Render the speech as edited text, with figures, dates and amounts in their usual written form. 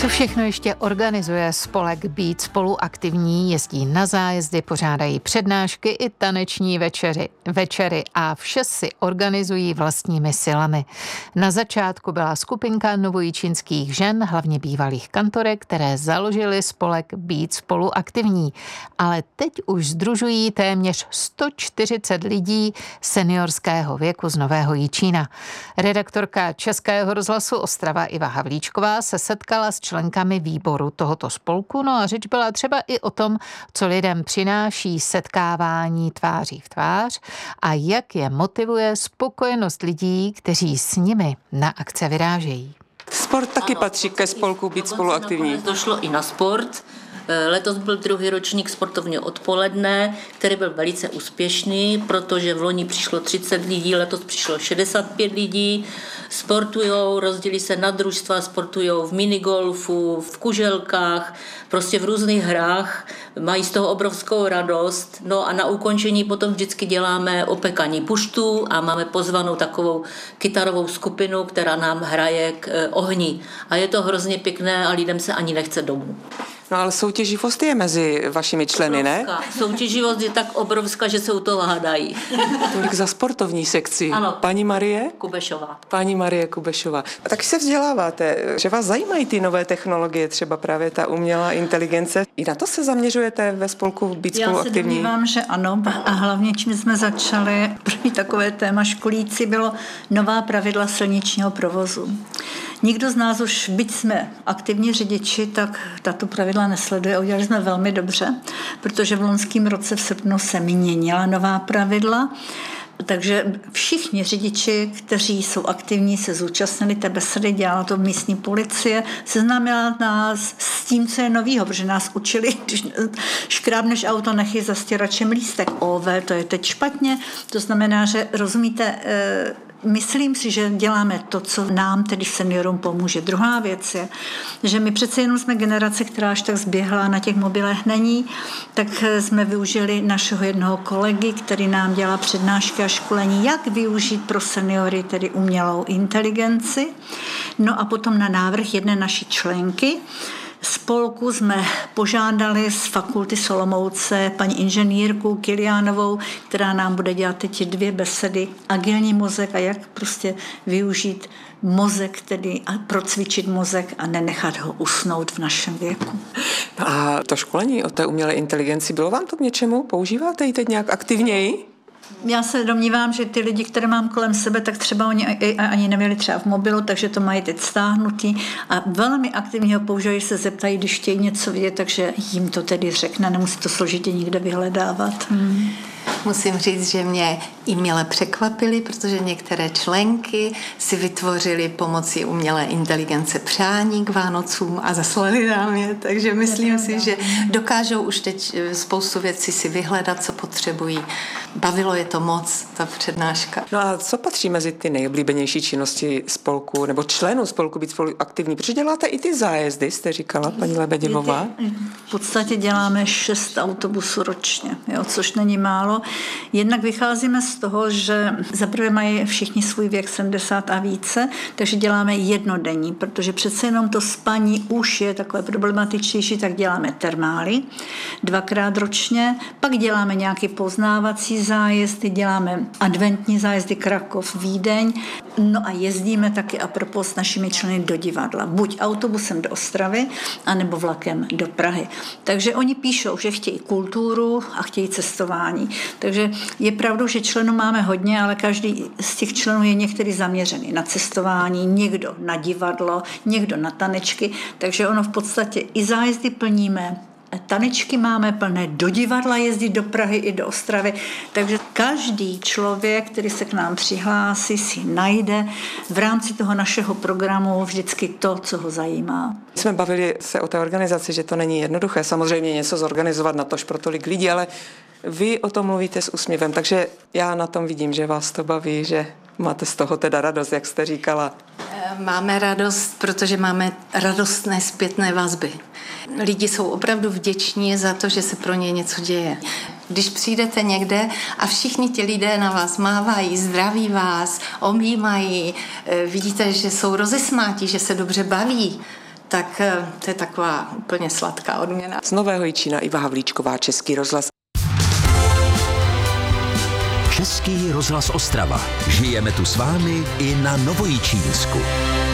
Co všechno ještě organizuje spolek Být spolu aktivní, jezdí na zájezdy, pořádají přednášky i taneční večery a vše si organizují vlastními silami. Na začátku byla skupinka novojičínských žen, hlavně bývalých kantorek, které založily spolek Být spolu aktivní. Ale teď už sdružují téměř 140 lidí seniorského věku z Nového Jičína. Redaktorka Českého rozhlasu Ostrava Iva Havlíčková se setkala s členkami výboru tohoto spolku, no a řeč byla třeba i o tom, co lidem přináší setkávání tváří v tvář a jak je motivuje spokojenost lidí, kteří s nimi na akce vyrážejí. Sport taky patří ke spolku Být spolu aktivní. Došlo i na sport. Letos byl druhý ročník sportovního odpoledne, který byl velice úspěšný, protože v loni přišlo 30 lidí, letos přišlo 65 lidí. Sportujou, rozdělí se na družstva, sportujou v minigolfu, v kuželkách, prostě v různých hrách, mají z toho obrovskou radost. No a na ukončení potom vždycky děláme opekaní puštů a máme pozvanou takovou kytarovou skupinu, která nám hraje k ohni. A je to hrozně pěkné a lidem se ani nechce domů. No ale soutěživost je mezi vašimi členy, ne? Soutěživost je tak obrovská, že se u toho hádají. Tolik za sportovní sekci. Ano. Paní Marie? Kubešová. Paní Marie Kubešová. A taky se vzděláváte, že vás zajímají ty nové technologie, třeba právě ta umělá inteligence. I na to se zaměřujete ve spolku Být spolu aktivní? Já se domnívám, že ano. A hlavně, čím jsme začali, první takové téma školící bylo nová pravidla silničního provozu. Nikdo z nás už, byť jsme aktivní řidiči, tak tato pravidla nesleduje. Udělali jsme velmi dobře, protože v loňském roce v srpnu se měnila nová pravidla. Takže všichni řidiči, kteří jsou aktivní, se zúčastnili té besedy, dělala to místní policie, seznámila nás s tím, co je novýho, protože nás učili, když škrábneš auto, nechy za stěračem lístek. OV, to je teď špatně. To znamená, že rozumíte, myslím si, že děláme to, co nám, tedy seniorům, pomůže. Druhá věc je, že my přece jenom jsme generace, která až tak zběhla na těch mobilech není, tak jsme využili našeho jednoho kolegy, který nám dělá přednášky a školení, jak využít pro seniory tedy umělou inteligenci. No a potom na návrh jedné naší členky spolku jsme požádali z fakulty Solomouce paní inženýrku Kiliánovou, která nám bude dělat teď 2 besedy, agilní mozek a jak prostě využít mozek, tedy a procvičit mozek a nenechat ho usnout v našem věku. A to školení o té umělé inteligenci, bylo vám to k něčemu? Používáte ji teď nějak aktivněji? Já se domnívám, že ty lidi, které mám kolem sebe, tak třeba oni ani neměli třeba v mobilu, takže to mají teď stáhnutý a velmi aktivně ho používají, se zeptají, když chtějí něco vidět, takže jim to tedy řekne, nemusí to složitě nikde vyhledávat. Musím říct, že mě i mile překvapily, protože některé členky si vytvořily pomocí umělé inteligence přání k Vánocům a zaslali nám je, takže myslím si, že dokážou už teď spoustu věcí si vyhledat, co potřebují. Bavilo je to moc, ta přednáška. No a co patří mezi ty nejoblíbenější činnosti spolku nebo členů spolku Být spolu aktivní? Protože děláte i ty zájezdy, jste říkala, paní Lebeděvová. V podstatě děláme 6 autobusů ročně, jo, což není málo. Jednak vycházíme z toho, že zaprvé mají všichni svůj věk 70 a více, takže děláme jednodenní, protože přece jenom to spaní už je takové problematičtější, tak děláme termály 2krát ročně, pak děláme nějaký poznávací zájezdy, děláme adventní zájezdy Krakov, Vídeň, no a jezdíme taky apropos s našimi členy do divadla, buď autobusem do Ostravy, anebo vlakem do Prahy. Takže oni píšou, že chtějí kulturu a chtějí cestování. Takže je pravdou, že členů máme hodně, ale každý z těch členů je některý zaměřený na cestování, někdo na divadlo, někdo na tanečky, takže ono v podstatě i zájezdy plníme, tanečky máme plné, do divadla jezdí do Prahy i do Ostravy, takže každý člověk, který se k nám přihlásí, si najde v rámci toho našeho programu vždycky to, co ho zajímá. Jsme bavili se o té organizaci, že to není jednoduché, samozřejmě něco zorganizovat natož pro tolik lidí, ale vy o tom mluvíte s úsměvem, takže já na tom vidím, že vás to baví, že máte z toho teda radost, jak jste říkala. Máme radost, protože máme radostné zpětné vazby. Lidi jsou opravdu vděční za to, že se pro ně něco děje. Když přijdete někde a všichni ti lidé na vás mávají, zdraví vás, objímají, vidíte, že jsou rozesmátí, že se dobře baví, tak to je taková úplně sladká odměna. Z Nového Jičína Iva Havlíčková, Český rozhlas. Český rozhlas Ostrava. Žijeme tu s vámi i na Novojičínsku.